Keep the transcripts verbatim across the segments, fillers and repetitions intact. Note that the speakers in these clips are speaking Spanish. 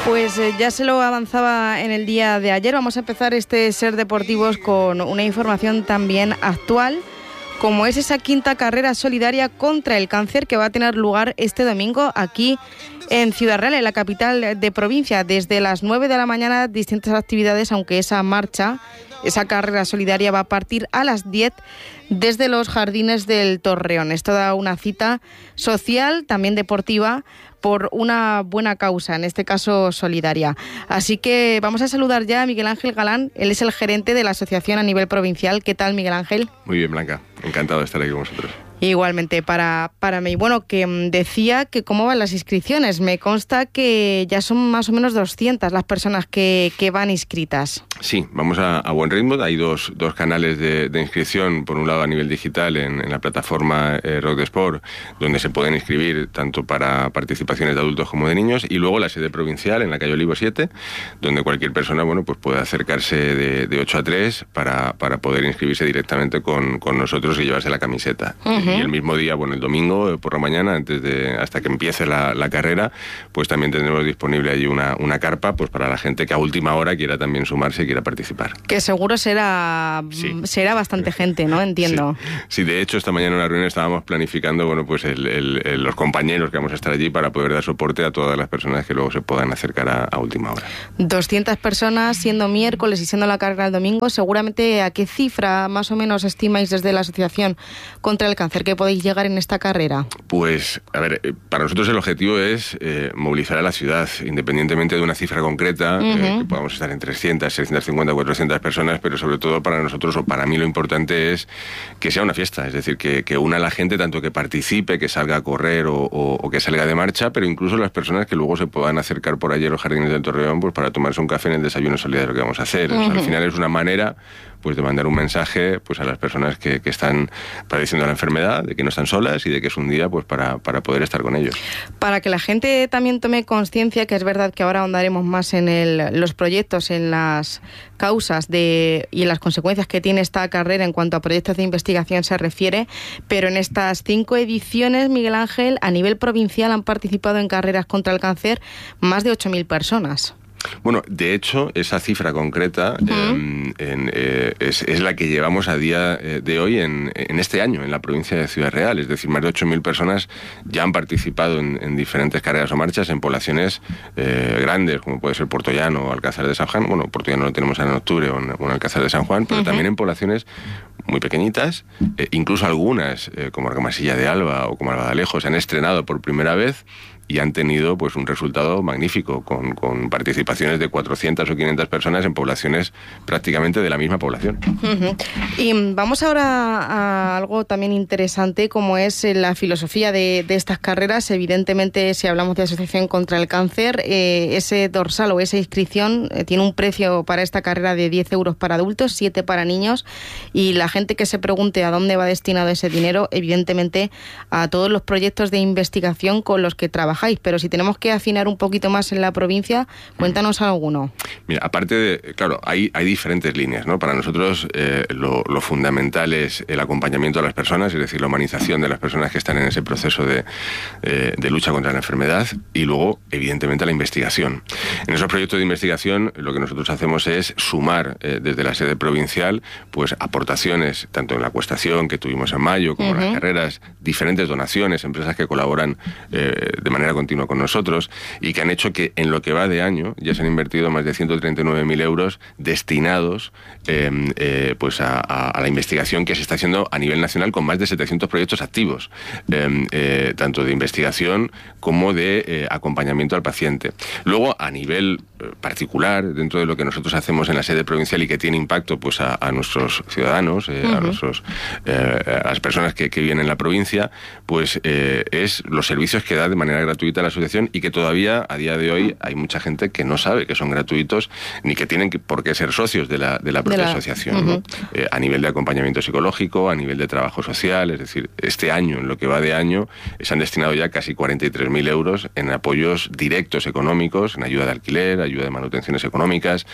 Pues eh, ya se lo avanzaba en el día de ayer. Vamos a empezar este Ser Deportivos con una información también actual, como es esa quinta carrera solidaria contra el cáncer que va a tener lugar este domingo aquí en Ciudad Real, en la capital de provincia. Desde las nueve de la mañana, distintas actividades, aunque esa marcha, esa carrera solidaria va a partir a las diez desde los jardines del Torreón. Es toda una cita social, también deportiva, por una buena causa, en este caso solidaria. Así que vamos a saludar ya a Miguel Ángel Galán. Él es el gerente de la asociación a nivel provincial. ¿Qué tal, Miguel Ángel? Muy bien, Blanca. Encantado de estar aquí con vosotros. Igualmente para, para mí. Bueno, que decía que cómo van las inscripciones. Me consta que ya son más o menos doscientas las personas que, que van inscritas. Sí, vamos a, a buen ritmo. Hay dos, dos canales de, de inscripción. Por un lado, a nivel digital, en, en la plataforma eh, Rock de Sport, donde se pueden inscribir tanto para participaciones de adultos como de niños. Y luego la sede provincial, en la calle Olivo siete, donde cualquier persona bueno, pues puede acercarse de, de ocho a tres para, para poder inscribirse directamente con, con nosotros y llevarse la camiseta. Uh-huh. Y el mismo día, bueno, el domingo por la mañana, antes de hasta que empiece la, la carrera, pues también tendremos disponible allí una, una carpa pues para la gente que a última hora quiera también sumarse y quiera participar. Que seguro será, sí. será bastante gente, ¿no? Entiendo. Sí. sí, de hecho, esta mañana en una reunión estábamos planificando, bueno, pues el, el, el, los compañeros que vamos a estar allí para poder dar soporte a todas las personas que luego se puedan acercar a, a última hora. doscientas personas, siendo miércoles y siendo la carrera el domingo. Seguramente, ¿a qué cifra más o menos estimáis desde la Asociación contra el Cáncer que podéis llegar en esta carrera? Pues, a ver, para nosotros el objetivo es eh, movilizar a la ciudad, independientemente de una cifra concreta, uh-huh. eh, que podamos estar en trescientas, seiscientas cincuenta, cuatrocientas personas, pero sobre todo para nosotros, o para mí lo importante es que sea una fiesta, es decir, que, que una a la gente, tanto que participe, que salga a correr o, o, o que salga de marcha, pero incluso las personas que luego se puedan acercar por allí a los jardines del Torreón pues para tomarse un café en el desayuno solidario que vamos a hacer. Uh-huh. O sea, al final es una manera pues de mandar un mensaje pues a las personas que, que están padeciendo la enfermedad, de que no están solas y de que es un día pues para, para poder estar con ellos. Para que la gente también tome conciencia, que es verdad que ahora ahondaremos más en el, los proyectos, en las causas de, y en las consecuencias que tiene esta carrera en cuanto a proyectos de investigación se refiere, pero en estas cinco ediciones, Miguel Ángel, a nivel provincial han participado en carreras contra el cáncer más de ocho mil personas. Bueno, de hecho, esa cifra concreta uh-huh. eh, en, eh, es, es la que llevamos a día de hoy en, en este año, en la provincia de Ciudad Real. Es decir, más de ocho mil personas ya han participado en, en diferentes carreras o marchas en poblaciones eh, grandes, como puede ser Puerto Llano o Alcázar de San Juan. Bueno, Puerto Llano lo tenemos en octubre o en, o en Alcázar de San Juan, pero uh-huh. también en poblaciones muy pequeñitas, eh, incluso algunas, eh, como Argamasilla de Alba o como Albadalejo, se han estrenado por primera vez y han tenido pues un resultado magnífico, con, con participaciones de cuatrocientas o quinientas personas en poblaciones prácticamente de la misma población. Uh-huh. Y vamos ahora a algo también interesante, como es la filosofía de, de estas carreras. Evidentemente, si hablamos de Asociación contra el Cáncer, eh, ese dorsal o esa inscripción eh, tiene un precio para esta carrera de diez euros para adultos, siete para niños, y la gente que se pregunte a dónde va destinado ese dinero, evidentemente a todos los proyectos de investigación con los que trabajamos. Pero si tenemos que afinar un poquito más en la provincia, cuéntanos alguno. Mira, aparte de, claro, hay, hay diferentes líneas, ¿no? Para nosotros eh, lo, lo fundamental es el acompañamiento a las personas, es decir, la humanización de las personas que están en ese proceso de, eh, de lucha contra la enfermedad, y luego, evidentemente, la investigación. En esos proyectos de investigación, lo que nosotros hacemos es sumar eh, desde la sede provincial, pues aportaciones, tanto en la acuestación que tuvimos en mayo, como uh-huh. en las carreras, diferentes donaciones, empresas que colaboran eh, de manera continua con nosotros y que han hecho que en lo que va de año ya se han invertido más de ciento treinta y nueve mil euros destinados eh, eh, pues a, a, a la investigación que se está haciendo a nivel nacional, con más de setecientos proyectos activos, eh, eh, tanto de investigación como de eh, acompañamiento al paciente. Luego, a nivel eh, particular, dentro de lo que nosotros hacemos en la sede provincial y que tiene impacto pues a, a nuestros ciudadanos, eh, uh-huh. a, nuestros, eh, a las personas que, que viven en la provincia, pues eh, es los servicios que da de manera gratuita la asociación, y que todavía a día de hoy hay mucha gente que no sabe que son gratuitos ni que tienen que, por qué ser socios de la, de la propia de la, asociación, uh-huh. ¿no? eh, a nivel de acompañamiento psicológico, a nivel de trabajo social. Es decir, este año, en lo que va de año, se han destinado ya casi cuarenta y tres mil euros en apoyos directos económicos, en ayuda de alquiler, ayuda de manutenciones económicas,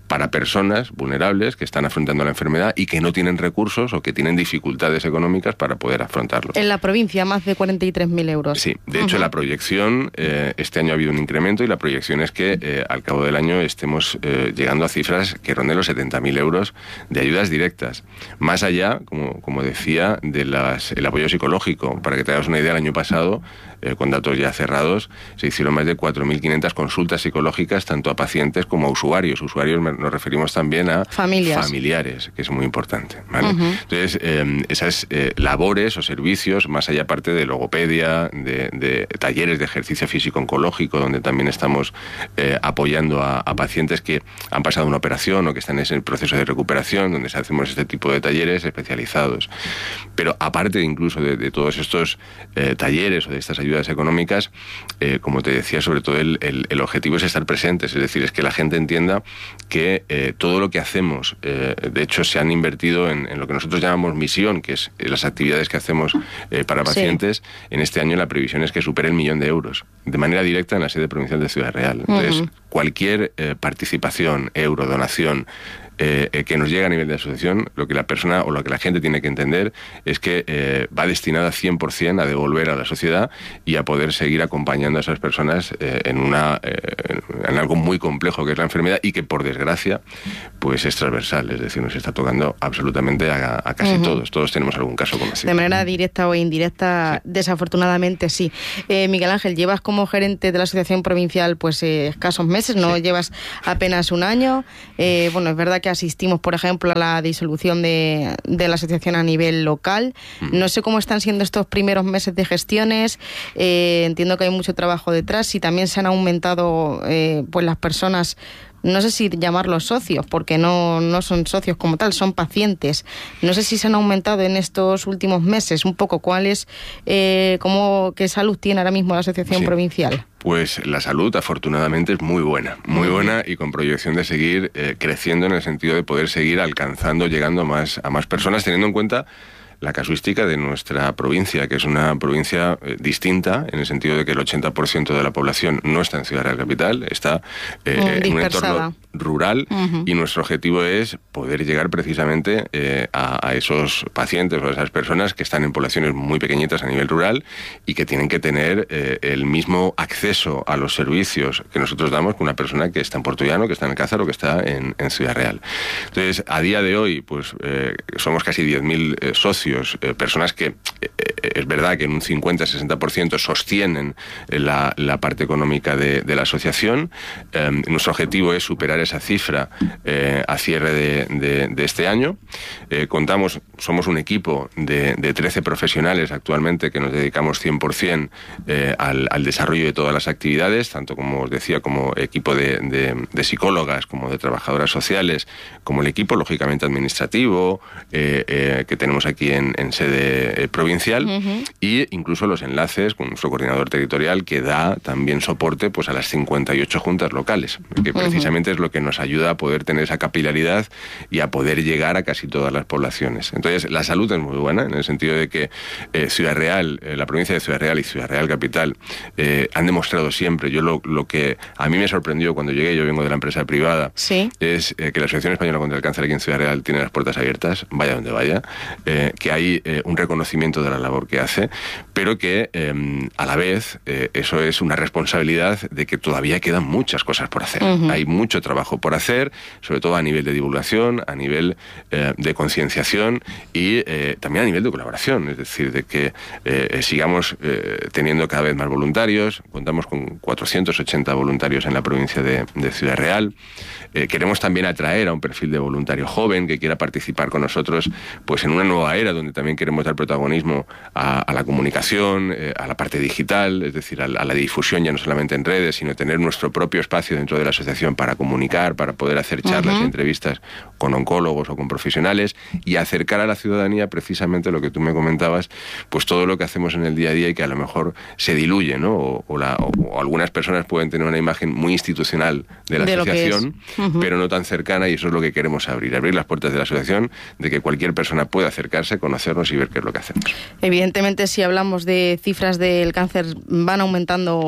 para personas vulnerables que están afrontando la enfermedad y que no tienen recursos o que tienen dificultades económicas para poder afrontarlo. En la provincia, más de cuarenta y tres mil euros. Sí, de hecho, uh-huh. la proyección, eh, este año ha habido un incremento y la proyección es que eh, al cabo del año estemos eh, llegando a cifras que ronden los setenta mil euros de ayudas directas. Más allá, como, como decía, de las, el apoyo psicológico. Para que te hagas una idea, el año pasado, eh, con datos ya cerrados, se hicieron más de cuatro mil quinientas consultas psicológicas tanto a pacientes como a usuarios. Usuarios nos referimos también a Familias. familiares, que es muy importante, ¿vale? Uh-huh. Entonces, eh, esas eh, labores o servicios, más allá parte de logopedia, de, de talleres de ejercicio físico oncológico, donde también estamos eh, apoyando a, a pacientes que han pasado una operación o que están en ese proceso de recuperación, donde hacemos este tipo de talleres especializados. Pero aparte incluso de, de todos estos eh, talleres o de estas ayudas económicas, eh, como te decía, sobre todo el, el, el objetivo es estar presentes, es decir, es que la gente entienda que eh, todo lo que hacemos, eh, de hecho se han invertido en, en lo que nosotros llamamos misión, que es las actividades que hacemos eh, para pacientes. Sí. En este año la previsión es que supere el millón de euros, de manera directa en la sede provincial de Ciudad Real. Entonces, uh-huh. cualquier eh, participación, euro, donación, Eh, eh, que nos llega a nivel de asociación, lo que la persona o lo que la gente tiene que entender es que eh, va destinada cien por ciento a devolver a la sociedad y a poder seguir acompañando a esas personas eh, en una eh, en algo muy complejo que es la enfermedad y que por desgracia pues es transversal, es decir, nos está tocando absolutamente a, a casi uh-huh. todos, todos tenemos algún caso conocido. De manera directa o indirecta, sí. desafortunadamente sí. Eh, Miguel Ángel, llevas como gerente de la asociación provincial pues eh, escasos meses, no sí. llevas apenas un año, eh, bueno, es verdad que asistimos, por ejemplo, a la disolución de, de la asociación a nivel local. No sé cómo están siendo estos primeros meses de gestiones. Eh, entiendo que hay mucho trabajo detrás y también se han aumentado eh, pues las personas, no sé si llamarlos socios, porque no, no son socios como tal, son pacientes. No sé si se han aumentado en estos últimos meses un poco cuál es, eh, cómo, qué salud tiene ahora mismo la asociación sí. provincial. Pues la salud, afortunadamente, es muy buena, muy buena y con proyección de seguir eh, creciendo en el sentido de poder seguir alcanzando, llegando más, a más personas, teniendo en cuenta la casuística de nuestra provincia, que es una provincia eh, distinta, en el sentido de que el ochenta por ciento de la población no está en Ciudad Real Capital, está eh, en un entorno rural uh-huh. y nuestro objetivo es poder llegar precisamente eh, a, a esos pacientes o a esas personas que están en poblaciones muy pequeñitas a nivel rural y que tienen que tener eh, el mismo acceso a los servicios que nosotros damos que una persona que está en Puerto Llano, que está en Alcázar o que está en, en Ciudad Real. Entonces, a día de hoy, pues eh, somos casi diez mil eh, socios, eh, personas que eh, es verdad que en un cincuenta a sesenta por ciento sostienen la, la parte económica de, de la asociación. Eh, nuestro objetivo es superar esa cifra eh, a cierre de, de, de este año. Eh, contamos, somos un equipo de, de trece profesionales actualmente que nos dedicamos cien por ciento eh, al, al desarrollo de todas las actividades, tanto como os decía, como equipo de, de, de psicólogas, como de trabajadoras sociales, como el equipo, lógicamente, administrativo, eh, eh, que tenemos aquí en, en sede eh, provincial, uh-huh. y incluso los enlaces con nuestro coordinador territorial que da también soporte pues a las cincuenta y ocho juntas locales, que precisamente uh-huh. es lo que nos ayuda a poder tener esa capilaridad y a poder llegar a casi todas las poblaciones. Entonces, la salud es muy buena, en el sentido de que eh, Ciudad Real, eh, la provincia de Ciudad Real y Ciudad Real Capital eh, han demostrado siempre, yo lo, lo que a mí me sorprendió cuando llegué, yo vengo de la empresa privada, ¿sí? es eh, que la Asociación Española contra el Cáncer aquí en Ciudad Real tiene las puertas abiertas, vaya donde vaya, eh, que hay eh, un reconocimiento de la labor que hace, pero que eh, a la vez eh, eso es una responsabilidad de que todavía quedan muchas cosas por hacer. Uh-huh. Hay mucho trabajo por hacer, sobre todo a nivel de divulgación, a nivel eh, de concienciación y eh, también a nivel de colaboración, es decir, de que eh, sigamos eh, teniendo cada vez más voluntarios. Contamos con cuatrocientos ochenta voluntarios en la provincia de, de Ciudad Real. Eh, queremos también atraer a un perfil de voluntario joven que quiera participar con nosotros pues en una nueva era donde también queremos dar protagonismo a, a la comunicación, eh, a la parte digital, es decir, a, a la difusión ya no solamente en redes, sino tener nuestro propio espacio dentro de la asociación para comunicar, para poder hacer charlas uh-huh. y entrevistas con oncólogos o con profesionales y acercar a la ciudadanía precisamente lo que tú me comentabas, pues todo lo que hacemos en el día a día y que a lo mejor se diluye, ¿no? O, o, la, o, o algunas personas pueden tener una imagen muy institucional de la de asociación, uh-huh. pero no tan cercana, y eso es lo que queremos abrir, abrir las puertas de la asociación, de que cualquier persona pueda acercarse, conocernos y ver qué es lo que hacemos. Evidentemente, si hablamos de cifras del cáncer, van aumentando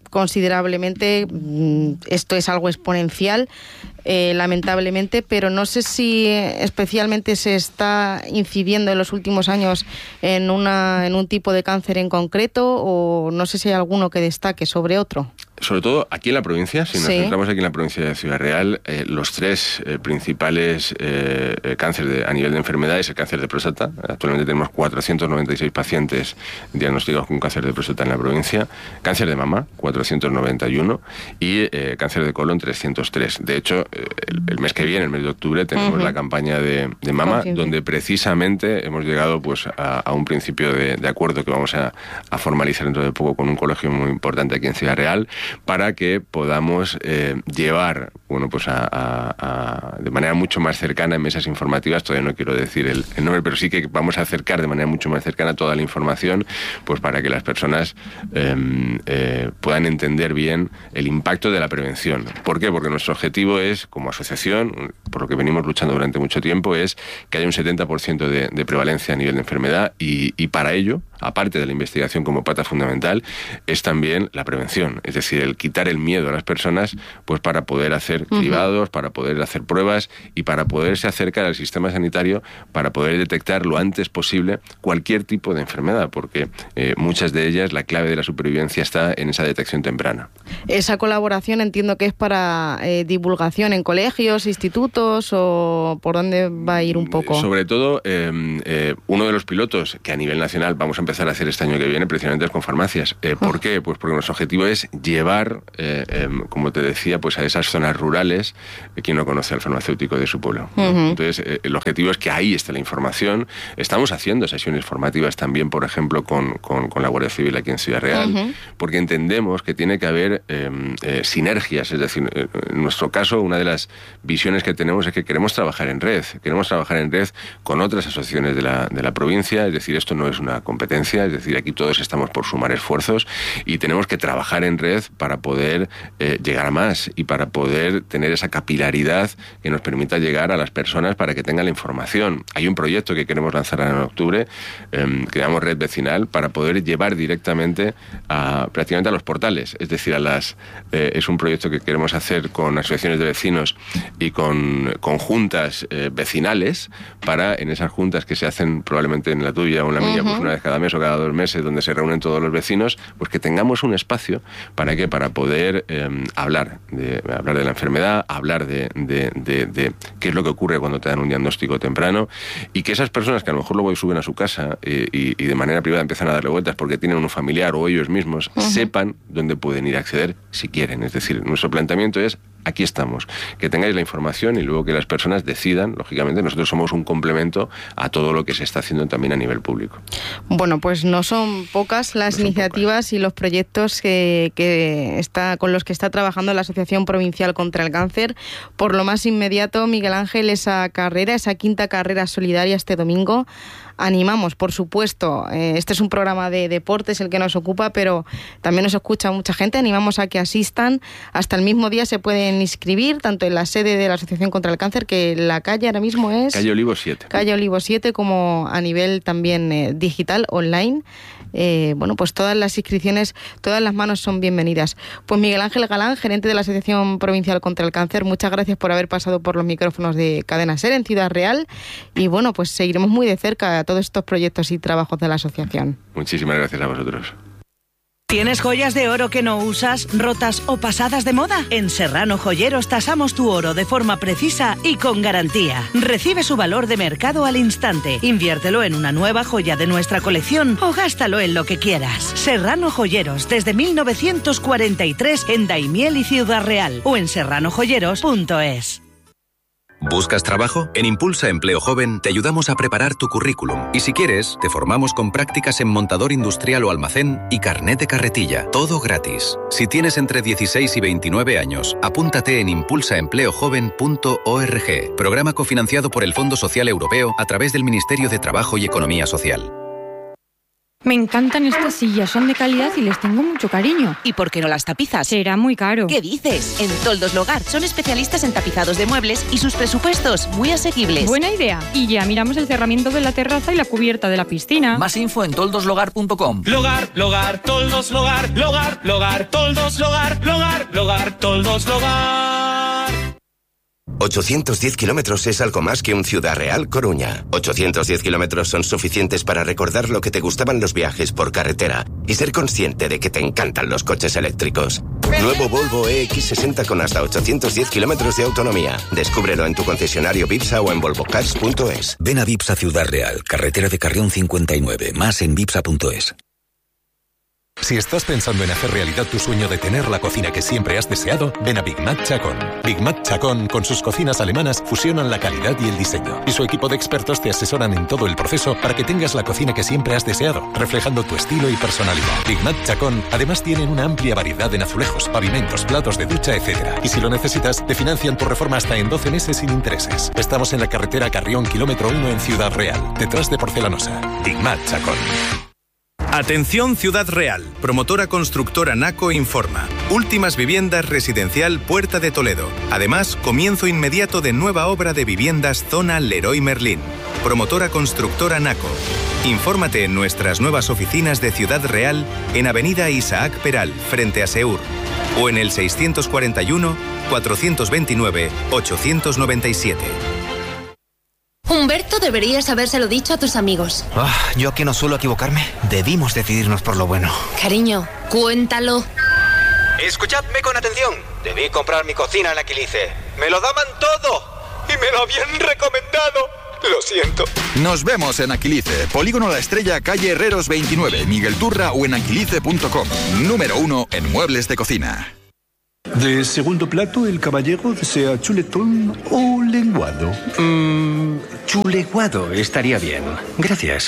considerablemente. Esto es algo exponencial, eh, lamentablemente, pero no sé si especialmente se está incidiendo en los últimos años en, una, en un tipo de cáncer en concreto, o no sé si hay alguno que destaque sobre otro. Sobre todo aquí en la provincia, si nos sí. centramos aquí en la provincia de Ciudad Real, eh, los tres eh, principales eh, cánceres de, a nivel de enfermedades, el cáncer de próstata. Actualmente tenemos cuatrocientos noventa y seis pacientes diagnosticados con cáncer de próstata en la provincia, cáncer de mama, cuatrocientos noventa y uno, y eh, cáncer de colon, trescientos tres. De hecho, eh, el, el mes que viene, el mes de octubre, tenemos uh-huh. la campaña de, de mama, sí, sí. donde precisamente hemos llegado pues a, a un principio de, de acuerdo que vamos a, a formalizar dentro de poco con un colegio muy importante aquí en Ciudad Real, para que podamos eh, llevar, bueno, pues a, a, a, de manera mucho más cercana en mesas informativas, todavía no quiero decir el, el nombre, pero sí que vamos a acercar de manera mucho más cercana toda la información, pues para que las personas eh, eh, puedan entender bien el impacto de la prevención. ¿Por qué? Porque nuestro objetivo es, como asociación, por lo que venimos luchando durante mucho tiempo, es que haya un setenta por ciento de, de prevalencia a nivel de enfermedad, y, y para ello, aparte de la investigación como pata fundamental, es también la prevención, es decir, el quitar el miedo a las personas, pues para poder hacer cribados, uh-huh. para poder hacer pruebas y para poderse acercar al sistema sanitario, para poder detectar lo antes posible cualquier tipo de enfermedad, porque eh, muchas de ellas, la clave de la supervivencia está en esa detección temprana. Esa colaboración entiendo que es para eh, divulgación en colegios, institutos, o por dónde va a ir un poco. Sobre todo, eh, eh, uno de los pilotos que a nivel nacional vamos a empezar a hacer este año que viene, precisamente es con farmacias. Eh, ¿Por oh. qué? Pues porque nuestro objetivo es llevar, eh, eh, como te decía, pues a esas zonas rurales, eh, quien no conoce al farmacéutico de su pueblo, ¿no? Uh-huh. Entonces, eh, el objetivo es que ahí esté la información. Estamos haciendo sesiones formativas también, por ejemplo, con, con, con la Guardia Civil aquí en Ciudad Real, uh-huh. porque entendemos que tiene que haber eh, eh, sinergias. Es decir, eh, en nuestro caso, una de las visiones que tenemos es que queremos trabajar en red, queremos trabajar en red con otras asociaciones de la, de la provincia. Es decir, esto no es una competencia, es decir, aquí todos estamos por sumar esfuerzos y tenemos que trabajar en red para poder eh, llegar a más y para poder tener esa capilaridad que nos permita llegar a las personas para que tengan la información. Hay un proyecto que queremos lanzar en octubre, eh, que llamamos Red Vecinal, para poder llevar directamente a, prácticamente a los portales, es decir, a las eh, es un proyecto que queremos hacer con asociaciones de vecinos y con, con juntas eh, vecinales, para en esas juntas que se hacen probablemente en la tuya o en la mía, uh-huh. pues una vez cada mes o cada dos meses, donde se reúnen todos los vecinos, pues que tengamos un espacio, ¿para qué? Para poder eh, hablar, de, hablar de la enfermedad, hablar de, de, de, de qué es lo que ocurre cuando te dan un diagnóstico temprano, y que esas personas que a lo mejor luego suben a su casa eh, y, y de manera privada empiezan a darle vueltas porque tienen un familiar o ellos mismos, uh-huh. sepan dónde pueden ir a acceder si quieren. Es decir, nuestro planteamiento es: aquí estamos, que tengáis la información y luego que las personas decidan. Lógicamente, nosotros somos un complemento a todo lo que se está haciendo también a nivel público. Bueno, pues no son pocas las no iniciativas pocas. Y los proyectos que, que está, con los que está trabajando la Asociación Provincial contra el Cáncer. Por lo más inmediato, Miguel Ángel, esa carrera, esa quinta carrera solidaria este domingo. Animamos, por supuesto, eh, este es un programa de deportes el que nos ocupa, pero también nos escucha mucha gente. Animamos a que asistan. Hasta el mismo día se pueden inscribir, tanto en la sede de la Asociación contra el Cáncer, que la calle ahora mismo es... Calle Olivo siete. Calle Olivo siete, como a nivel también eh, digital, online. Eh, bueno, pues todas las inscripciones, todas las manos son bienvenidas. Pues Miguel Ángel Galán, gerente de la Asociación Provincial contra el Cáncer, muchas gracias por haber pasado por los micrófonos de Cadena SER en Ciudad Real, y bueno, pues seguiremos muy de cerca todos estos proyectos y trabajos de la asociación. Muchísimas gracias a vosotros. ¿Tienes joyas de oro que no usas, rotas o pasadas de moda? En Serrano Joyeros tasamos tu oro de forma precisa y con garantía. Recibe su valor de mercado al instante. Inviértelo en una nueva joya de nuestra colección o gástalo en lo que quieras. Serrano Joyeros, desde mil novecientos cuarenta y tres en Daimiel y Ciudad Real, o en serrano joyeros punto es. ¿Buscas trabajo? En Impulsa Empleo Joven te ayudamos a preparar tu currículum. Y si quieres, te formamos con prácticas en montador industrial o almacén y carnet de carretilla. Todo gratis. Si tienes entre dieciséis y veintinueve años, apúntate en impulsa empleo joven punto org. Programa cofinanciado por el Fondo Social Europeo a través del Ministerio de Trabajo y Economía Social. Me encantan estas sillas, son de calidad y les tengo mucho cariño. ¿Y por qué no las tapizas? Será muy caro. ¿Qué dices? En Toldos Logar son especialistas en tapizados de muebles y sus presupuestos muy asequibles. Buena idea. Y ya miramos el cerramiento de la terraza y la cubierta de la piscina. Más info en toldos logar punto com. Logar, Logar, Toldos Logar, Logar, Logar, Toldos Logar, Logar, Logar, Toldos Logar. ochocientos diez kilómetros es algo más que un Ciudad Real Coruña. ochocientos diez kilómetros son suficientes para recordar lo que te gustaban los viajes por carretera y ser consciente de que te encantan los coches eléctricos. Nuevo Volvo E X sesenta con hasta ochocientos diez kilómetros de autonomía. Descúbrelo en tu concesionario Vipsa o en volvo cars punto es. Ven a Vipsa Ciudad Real, carretera de Carrión cincuenta y nueve, más en vipsa punto es. Si estás pensando en hacer realidad tu sueño de tener la cocina que siempre has deseado, ven a Big Mac Chacón. Big Mac Chacón, con sus cocinas alemanas, fusionan la calidad y el diseño. Y su equipo de expertos te asesoran en todo el proceso para que tengas la cocina que siempre has deseado, reflejando tu estilo y personalidad. Big Mac Chacón, además tienen una amplia variedad en azulejos, pavimentos, platos de ducha, etcétera. Y si lo necesitas, te financian tu reforma hasta en doce meses sin intereses. Estamos en la carretera Carrión, kilómetro uno en Ciudad Real, detrás de Porcelanosa. Big Mac Chacón. Atención Ciudad Real, promotora constructora Naco informa. Últimas viviendas residencial Puerta de Toledo. Además, comienzo inmediato de nueva obra de viviendas zona Leroy Merlín. Promotora constructora Naco. Infórmate en nuestras nuevas oficinas de Ciudad Real en Avenida Isaac Peral, frente a Seur, o en el seiscientos cuarenta y uno, cuatrocientos veintinueve, ochocientos noventa y siete. Humberto, deberías habérselo dicho a tus amigos. Oh, yo que no suelo equivocarme, debimos decidirnos por lo bueno. Cariño, cuéntalo. Escuchadme con atención. Debí comprar mi cocina en Aquilice. Me lo daban todo y me lo habían recomendado. Lo siento. Nos vemos en Aquilice, Polígono La Estrella, calle Herreros veintinueve, Miguel Turra o en aquilice punto com. Número uno en muebles de cocina. De segundo plato, el caballero desea chuletón o lenguado. Mmm, chuleguado estaría bien. Gracias.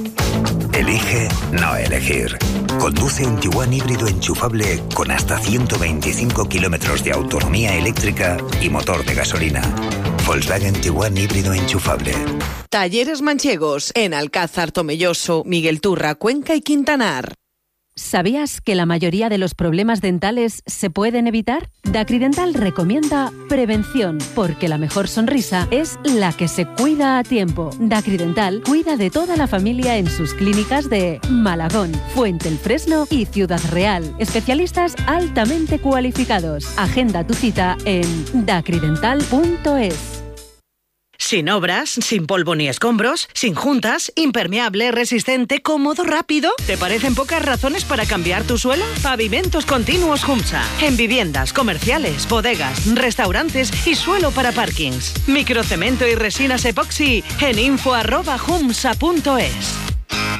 Elige no elegir. Conduce un Tiguan híbrido enchufable con hasta ciento veinticinco kilómetros de autonomía eléctrica y motor de gasolina. Volkswagen Tiguan híbrido enchufable. Talleres Manchegos en Alcázar, Tomelloso, Miguel Turra, Cuenca y Quintanar. ¿Sabías que la mayoría de los problemas dentales se pueden evitar? Dacridental recomienda prevención, porque la mejor sonrisa es la que se cuida a tiempo. Dacridental cuida de toda la familia en sus clínicas de Malagón, Fuente el Fresno y Ciudad Real. Especialistas altamente cualificados. Agenda tu cita en dacridental punto es. Sin obras, sin polvo ni escombros, sin juntas, impermeable, resistente, cómodo, rápido. ¿Te parecen pocas razones para cambiar tu suelo? Pavimentos Continuos Humsa. En viviendas, comerciales, bodegas, restaurantes y suelo para parkings. Microcemento y resinas epoxi en info arroba humsa punto es.